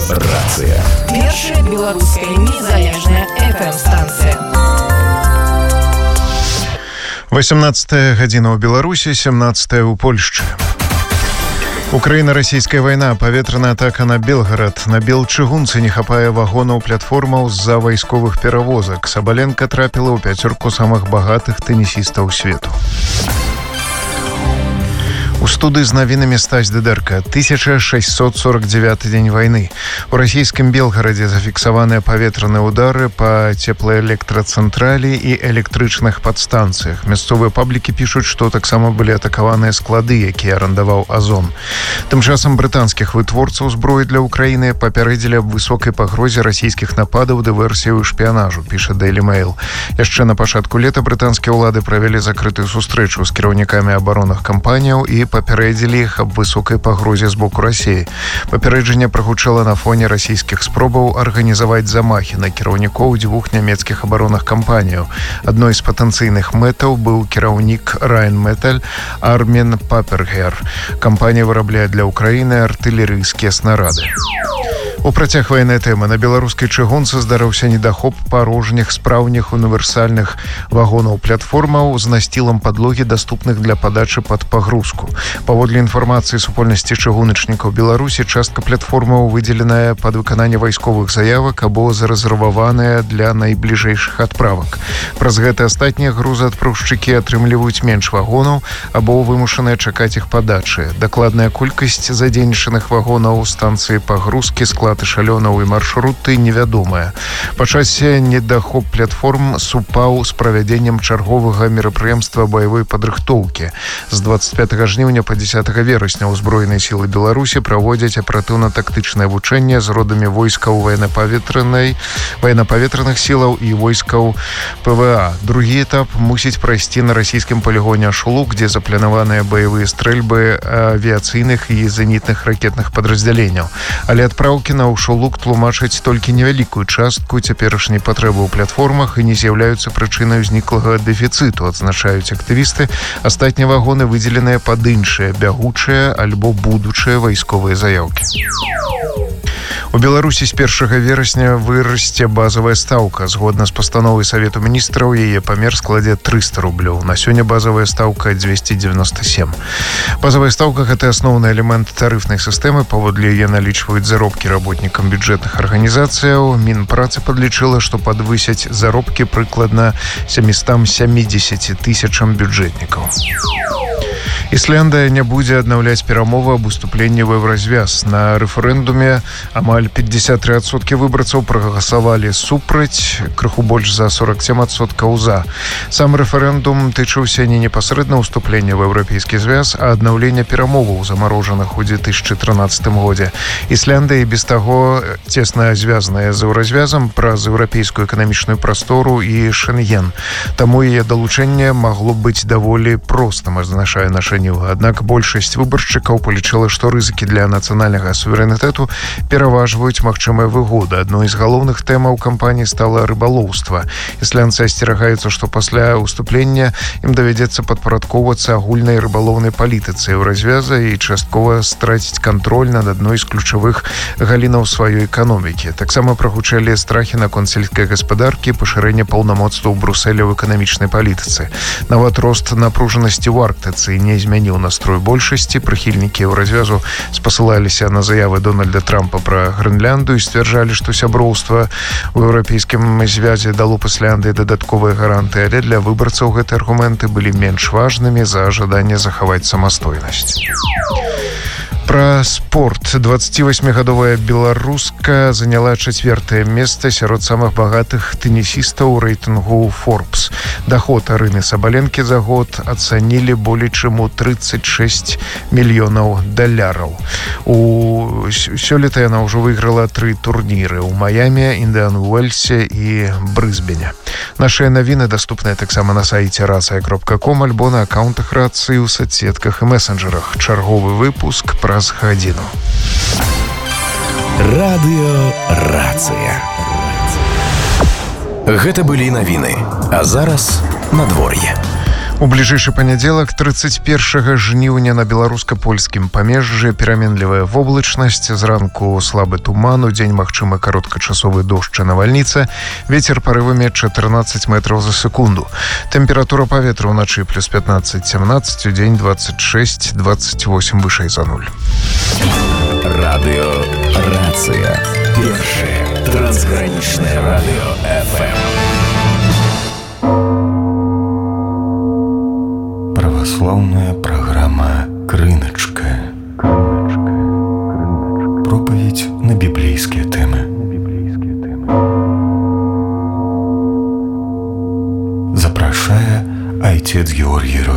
Радыёрацыя. Першая беларуская незалежная FM-станцыя. 18 гадзіна ў Беларусі, 17 у Польшчы. Украіна-расійская вайна, паветраная атака на Белгарад. На Белчыгунцы не хапае вагонаў платформаў з-за вайсковых перавозак. Сабаленка трапіла ў пяцёрку самых багатых тэнісістаў свету. У студыі з навінамі Стась Дыдэрка. 1649 дзень вайны. У расійскім Белгарадзе зафіксаваныя паветраныя ўдары па цеплаэлектрацэнтралі і электрычных падстанцыях. Мясцовыя паблікі пішуць, што таксама былі атакаваныя склады, якія арандаваў Азон. Тым часам брытанскіх вытворцаў зброі для Украіны папярэдзілі аб высокай пагрозе расійскіх нападаў дыверсіяў і шпіянажу, піша Daily Mail. Яшчэ на пачатку лета брытанскія ўлады правялі закрытую сустрэчу з кіраўнікамі абаронных кампаніяў і папярэдзілі іх аб высокай пагрозе з боку Расіі. Папярэджанне прагучала на фоне расійскіх спробаў арганізаваць замахі на кіраўнікоў дзвюх нямецкіх абаронных кампаніяў. Адной з патэнцыйных мэтаў быў кіраўнік Rheinmetall Армен Папергер. Кампанія вырабляе для Украіны артылерыйскія снарады. У працяг вайнай тэмы на беларускай чыгунцы здарыўся недахоп парожніх спраўных універсальных вагонаў платформаў з насцілам падлогі, даступных для падачы пад пагрузку. Паводле інфармацыі супольнасці чыгуначнікаў Беларусі, частка платформаў выдзеленая пад выкананне вайсковых заявак або зарэзерваваная для найбліжэйшых адправак. Праз гэта астатнія грузаадпраўшчыкі атрымліваюць менш вагонаў або вымушаныя чакаць іх падачы. Дакладная колькасць задзейнічаных вагонаў у станцыі пагрузкі, склад эшалёнаў і маршруты невядомая. Па часе недахоп платформ супаў з правядзеннем чарговага мерапрыемства баявой падрыхтоўкі. З 25 жніўня па 10 верасня ўзброеныя сілы Беларусі праводзяць аператыўна-тактычнае вучэнне з родамі войскаў военно-паветраных сілаў і войскаў ПВА. Другі этап мусіць прайсці на расійскім палігоне Ашулук, дзе запланаваныя баявыя стрэльбы авіяцыйных і зенітных ракетных падраздзяленняў. Але адпраўкі на Ашулук тлумачаць толькі невялікую частку цяперашняй патрэбы ў платформах і не з'яўляюцца прычынай узніклага дэфіцыту, адзначаюць актывісты. Астатнія вагоны выдзеленыя пад іншыя бягучыя альбо будучыя вайсковыя заяўкі. У Беларусі з 1 верасня вырасце базавая стаўка. Згодна з пастановай Савету міністраў, яе памер складзе 300 рублёў. На сёння базавая стаўка 297. Базавая стаўка – гэта асноўны элемент тарыфнай сістэмы. Паводле яе налічваюць заробкі работнікам бюджэтных арганізацыяў. Мінпрацы падлічыла, што падвысяць заробкі прыкладна 770 тысячам бюджэтнікаў. Ісляндыя не будзе аднаўляць перамовы аб уступленні ў еўразвяз. На рэферэндуме амаль 53% выбарцаў прагаласавалі супраць, крыху больш за 47% за. Сам рэферэндум тычыўся не непасрэдна ўступлення ў еўрапейскі звяз, а аднаўлення перамоваў, замарожаных у 2013 годзе. Ісляндыя і без таго цесна звязаная з еўразвязам праз еўрапейскую эканамічную прастору і Шенген. Таму яе далучэнне магло быць даволі простым, азначае наша Аднак большасць выбаршчыкаў палічыла, што рызыкі для нацыянальнага суверэнітэту пераважваюць магчымыя выгоды. Адной з галоўных тэмаў кампаніі стала рыбалоўства. Ісландцы асцерагаюцца, што пасля ўступлення ім давядзецца падпарадкоўвацца агульнай рыбалоўнай палітыцы еўразвяза і часткова страціць кантроль над адной з ключавых галінаў сваёй эканомікі. Таксама прагучалі страхі наконт сельскай гаспадаркі, пашырэння паўнамоцтваў Брусэля ў эканамічнай палітыцы. Нават рост напружанасці ў Арктыцы не змяніў настрой большасці. Прыхільнікі еўразвязу спасылаліся на заявы Дональда Трампа пра Грэнлянду і сцвярджалі, што сяброўства ў еўрапейскім звязе дало Ісляндыі дадатковыя гаранты, але для выбарцаў гэтыя аргументы былі менш важнымі за жаданне захаваць самастойнасць. Пра спорт. 28-гадовая беларуска заняла 4-е месца сярод самых багатых тэнісістаў у рэйтынгу Forbes. Доход Арыны Сабаленкі за год ацанілі болей чым у $36 мільёнаў. Сёлета яна ўжо выйграла 3 турніры ў Майамі, Індыан Уэльсе і Брысбене. Нашыя навіны даступныя таксама на сайце racia.com альбо на аккаунтах рацыі ў соцсетках і месенджерах. Чарговы выпуск праз гадзіну. Радыёрацыя. Гэта былі навіны. А зараз надвор'е. У бліжэйшы панядзелак 31 жніўня на беларуска-польскім памежжы пераменлівая воблачнасць, зранку слабы туман, удзень магчымы кароткачасовы дождж і навальніца, вецер парывамі 14 метраў за секунду. Тэмпература паветра ўначы плюс 15-17, удзень 26-28 вышэй за 0. Радио «Рация». Первое трансграничное радио ФМ. Православная программа «Крыночка». Проповедь на библейские темы. Запрашая отец Георгий